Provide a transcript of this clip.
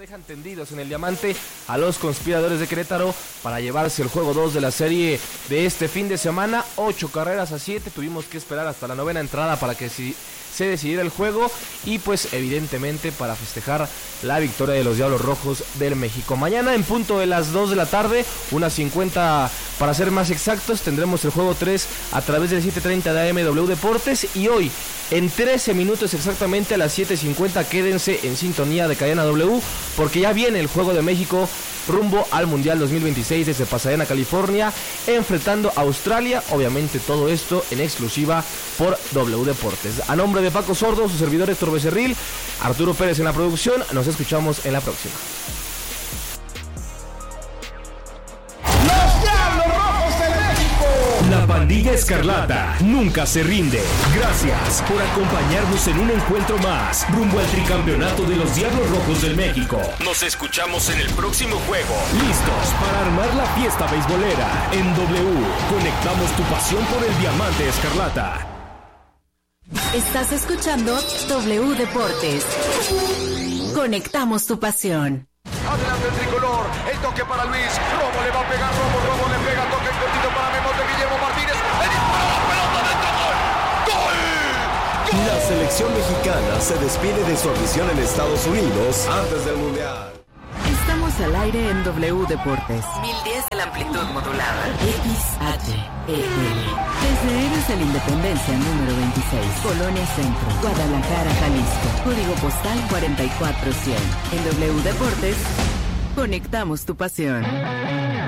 dejan tendidos en el diamante a los conspiradores de Querétaro para llevarse el juego 2 de la serie de este fin de semana. 8 carreras a 7, tuvimos que esperar hasta la 9ª entrada para que se decidiera el juego y pues evidentemente para festejar la victoria de los Diablos Rojos del México. Mañana en punto de las 2 de la tarde, unas 50 para ser más exactos, tendremos el juego 3 a través del 7:30 de AM W Deportes, y hoy en 13 minutos exactamente a las 7:50 quédense en sintonía de Cadena W porque ya viene el Juego de México rumbo al Mundial 2026 desde Pasadena, California, enfrentando a Australia. Obviamente todo esto en exclusiva por W Deportes. A nombre de Paco Sordo, su servidor Héctor Becerril, Arturo Pérez en la producción, nos escuchamos en la próxima. La Pandilla Escarlata nunca se rinde. Gracias por acompañarnos en un encuentro más rumbo al tricampeonato de los Diablos Rojos del México. Nos escuchamos en el próximo juego. Listos para armar la fiesta beisbolera. En W, conectamos tu pasión por el diamante escarlata. Estás escuchando W Deportes. Conectamos tu pasión. Adelante el tricolor, el toque para Luis, Romo le va a pegar, Romo le pega, toque cortito para Memo de Guillermo Martínez, el disparo, la pelota dentro, ¡gol! La selección mexicana se despide de su afición en Estados Unidos antes del Mundial. Estamos al aire en W Deportes. 1010 de la amplitud modulada. XHEL. Desde Héroes de la Independencia número 26, Colonia Centro, Guadalajara, Jalisco. Código postal 44100. En W Deportes, conectamos tu pasión.